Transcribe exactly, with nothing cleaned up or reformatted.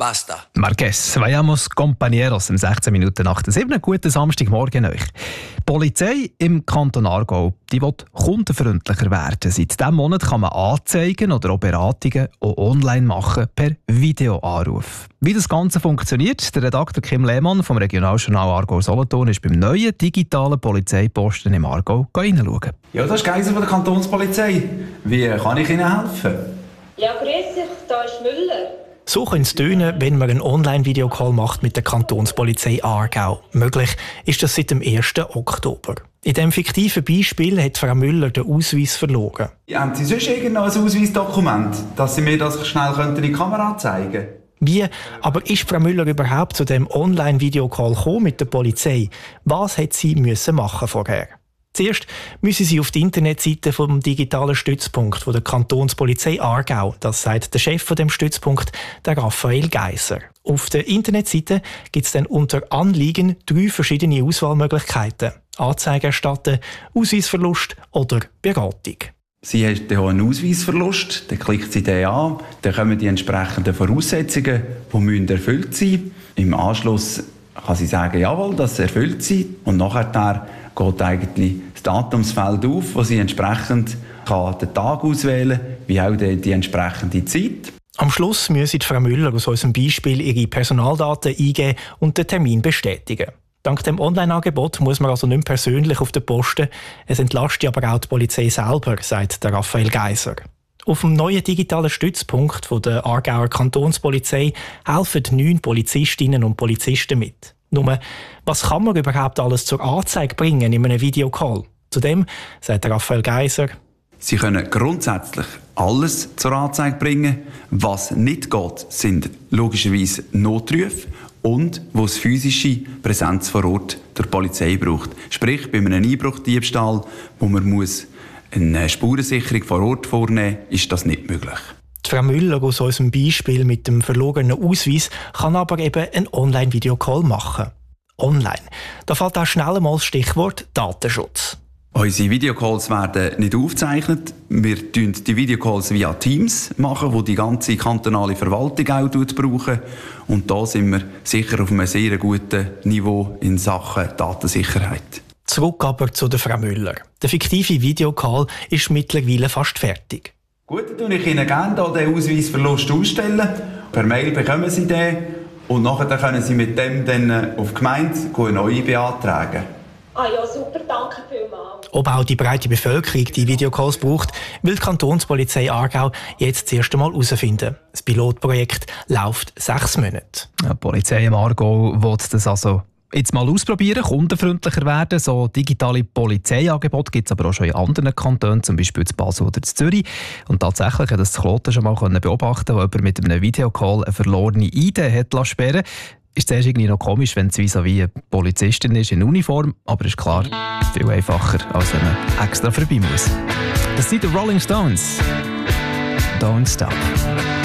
Basta. Marquez, vayamos compañeros, um sechzehn Minuten nach der sieben. Guten Samstagmorgen euch. Die Polizei im Kanton Aargau, die will kundenfreundlicher werden. Seit diesem Monat kann man Anzeigen oder auch Beratungen auch online machen per Videoanruf. Wie das Ganze funktioniert, der Redakteur Kim Lehmann vom Regionaljournal Aargau-Solothurn ist beim neuen digitalen Polizeiposten im Aargau hineinschauen. Ja, das ist Geiser von der Kantonspolizei. Wie kann ich Ihnen helfen? Ja, grüß dich, da ist Müller. So könnte es tönen, wenn man einen Online-Videocall macht mit der Kantonspolizei Aargau. Möglich ist das seit dem ersten Oktober. In diesem fiktiven Beispiel hat Frau Müller den Ausweis verloren. Haben Sie sonst irgendein Ausweisdokument, dass Sie mir das schnell in die Kamera zeigen könnten? Wie aber ist Frau Müller überhaupt zu dem Online-Videocall gekommen mit der Polizei? Was hat sie müssen machen vorher? Zuerst müssen Sie auf die Internetseite vom digitalen Stützpunkt von der Kantonspolizei Aargau. Das sagt der Chef von dem Stützpunkt, der Raphael Geiser. Auf der Internetseite gibt es dann unter Anliegen drei verschiedene Auswahlmöglichkeiten: Anzeige erstatten, Ausweisverlust oder Beratung. Sie haben hier einen Ausweisverlust, dann klickt Sie den an, dann kommen die entsprechenden Voraussetzungen, die müssen erfüllt sein. Im Anschluss kann sie sagen, jawohl, das erfüllt sie, und nachher geht eigentlich das Datumsfeld auf, wo sie entsprechend kann den Tag auswählen kann, wie auch die, die entsprechende Zeit. Am Schluss müssen Frau Müller aus unserem Beispiel ihre Personaldaten eingeben und den Termin bestätigen. Dank dem Online-Angebot muss man also nicht mehr persönlich auf den Posten. Es entlastet aber auch die Polizei selber, sagt der Raphael Geiser. Auf dem neuen digitalen Stützpunkt von der Aargauer Kantonspolizei helfen neun Polizistinnen und Polizisten mit. Nur, was kann man überhaupt alles zur Anzeige bringen in einem Videocall? Zudem sagt Raphael Geiser: Sie können grundsätzlich alles zur Anzeige bringen. Was nicht geht, sind logischerweise Notrufe und wo es physische Präsenz vor Ort der Polizei braucht. Sprich, bei einem Einbruchdiebstahl, wo man muss eine Spurensicherung vor Ort vornehmen muss, ist das nicht möglich. Die Frau Müller aus unserem Beispiel mit dem verlorenen Ausweis kann aber eben einen Online-Videocall machen. Online. Da fällt auch schnell einmal das Stichwort Datenschutz. Unsere Videocalls werden nicht aufgezeichnet. Wir machen die Videocalls via Teams, machen, wo die ganze kantonale Verwaltung auch brauchen. Und da sind wir sicher auf einem sehr guten Niveau in Sachen Datensicherheit. Zurück aber zu der Frau Müller. Der fiktive Videocall ist mittlerweile fast fertig. Gut, dann stelle ich Ihnen gerne den Ausweisverlust ausstellen. Per Mail bekommen Sie den und nachher können Sie mit dem dann auf die Gemeinde eine neue beantragen. Ah ja, super, danke vielmals. Ob auch die breite Bevölkerung die Videocalls braucht, will die Kantonspolizei Aargau jetzt das erste Mal herausfinden. Das Pilotprojekt läuft sechs Monate. Ja, die Polizei im Aargau will das also jetzt mal ausprobieren, kundenfreundlicher werden. So digitale Polizeiangebote gibt es aber auch schon in anderen Kantonen, zum Beispiel in Basel oder in Zürich. Und tatsächlich hat das Kloten schon mal beobachten, wo jemand mit einem Videocall eine verlorene I D hat sperren lassen. Ist zuerst irgendwie noch komisch, wenn es wie so wie eine Polizistin ist in Uniform, aber ist klar, viel einfacher, als wenn man extra vorbei muss. Das sind die Rolling Stones. Don't Stop.